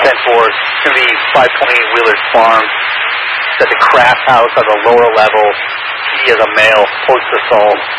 10-4, it's going to be 520 Wheeler's Farm. It's at the craft house on the lower level. He is a male, post assault.